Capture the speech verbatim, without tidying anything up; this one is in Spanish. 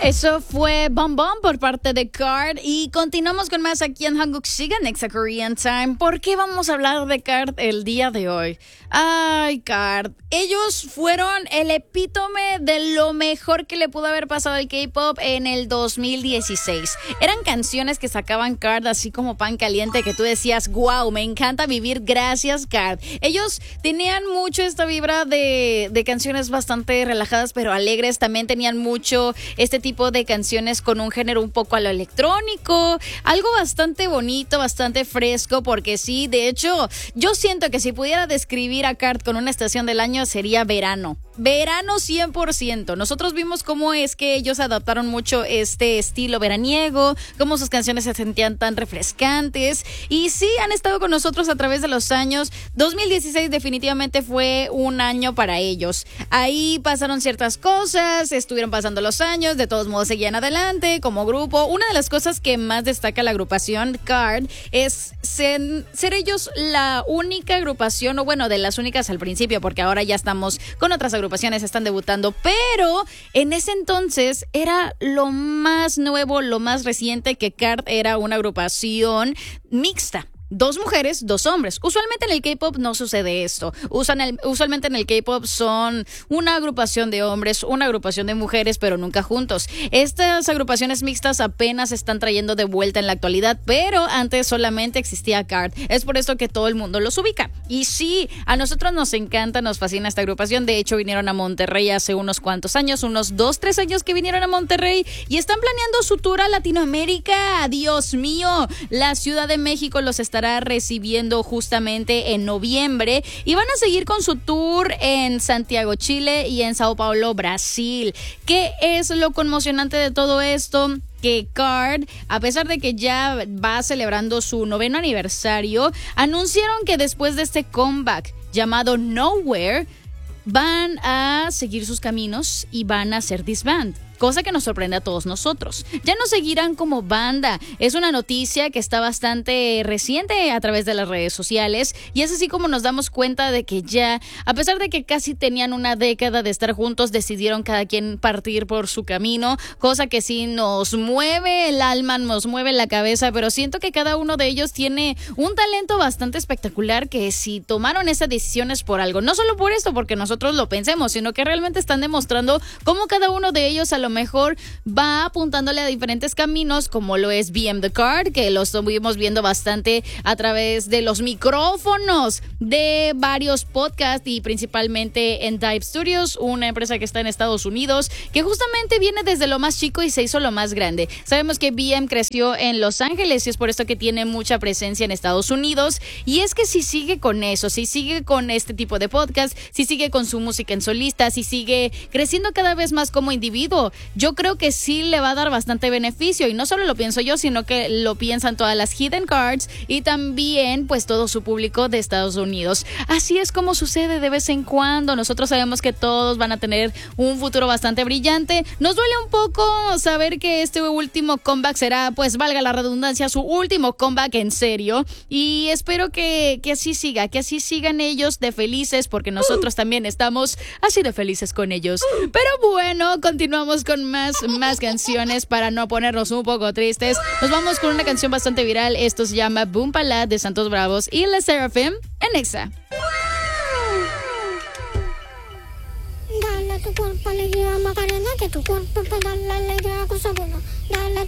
Eso fue Bum Bum por parte de Card y continuamos con más aquí en Hanguk Siga Nexa Korean Time. ¿Por qué vamos a hablar de Card el día de hoy? Ay, Card. Ellos fueron el epítome de lo mejor que le pudo haber pasado al K-pop en el dos mil dieciséis. Eran canciones que sacaban Card así como pan caliente que tú decías, wow, me encanta vivir, gracias Card. Ellos tenían mucho esta vibra de, de canciones bastante relajadas pero alegres. También tenían mucho este tipo de canciones con un género un poco a lo electrónico, algo bastante bonito, bastante fresco, porque sí, de hecho, yo siento que si pudiera describir a Card con una estación del año sería verano. Verano cien por ciento. Nosotros vimos cómo es que ellos adaptaron mucho este estilo veraniego, cómo sus canciones se sentían tan refrescantes y sí, han estado con nosotros a través de los años. dos mil dieciséis definitivamente fue un año para ellos. Ahí pasaron ciertas cosas, estuvieron pasando los años, de todos modos seguían adelante como grupo. Una de las cosas que más destaca la agrupación Card es ser, ser ellos la única agrupación, o bueno, de las únicas al principio, porque ahora ya estamos con otras agrupaciones. agrupaciones están debutando, pero en ese entonces era lo más nuevo, lo más reciente, que Card era una agrupación mixta. Dos mujeres, dos hombres. Usualmente en el K-pop no sucede esto. Usan el, usualmente en el K-pop son una agrupación de hombres, una agrupación de mujeres, pero nunca juntos. Estas agrupaciones mixtas apenas se están trayendo de vuelta en la actualidad, pero antes solamente existía Card. Es por esto que todo el mundo los ubica. Y sí, a nosotros nos encanta, nos fascina esta agrupación. De hecho, vinieron a Monterrey hace unos cuantos años, unos dos, tres años que vinieron a Monterrey y están planeando su tour a Latinoamérica. Dios mío, la Ciudad de México los estará recibiendo justamente en noviembre y van a seguir con su tour en Santiago, Chile y en Sao Paulo, Brasil. ¿Qué es lo conmocionante de todo esto? Que Card, a pesar de que ya va celebrando su noveno aniversario, anunciaron que después de este comeback llamado Nowhere, van a seguir sus caminos y van a hacer disband. Cosa que nos sorprende a todos nosotros. Ya no seguirán como banda. Es una noticia que está bastante reciente a través de las redes sociales y es así como nos damos cuenta de que ya, a pesar de que casi tenían una década de estar juntos, decidieron cada quien partir por su camino, cosa que sí nos mueve el alma, nos mueve la cabeza, pero siento que cada uno de ellos tiene un talento bastante espectacular, que si tomaron esas decisiones por algo, no solo por esto, porque nosotros lo pensemos, sino que realmente están demostrando cómo cada uno de ellos a lo mejor va apuntándole a diferentes caminos, como lo es B M The Card, que lo estuvimos viendo bastante a través de los micrófonos de varios podcasts y principalmente en Dive Studios, una empresa que está en Estados Unidos, que justamente viene desde lo más chico y se hizo lo más grande. Sabemos que B M creció en Los Ángeles y es por esto que tiene mucha presencia en Estados Unidos, y es que si sigue con eso, si sigue con este tipo de podcast, si sigue con su música en solista, si sigue creciendo cada vez más como individuo, yo creo que sí le va a dar bastante beneficio, y no solo lo pienso yo, sino que lo piensan todas las Hidden Cards y también pues todo su público de Estados Unidos. Así es como sucede de vez en cuando. Nosotros sabemos que todos van a tener un futuro bastante brillante. Nos duele un poco saber que este último comeback será, pues valga la redundancia, su último comeback en serio, y espero que, que así siga, que así sigan ellos de felices, porque nosotros también estamos así de felices con ellos. Pero bueno, continuamos con más, más canciones para no ponernos un poco tristes. Nos vamos con una canción bastante viral. Esto se llama Boom Palad de Santos Bravos y La Seraphim en Nexa. Dale tu cuerpo alegría Macarena, que tu cuerpo te da la alegría con sabor.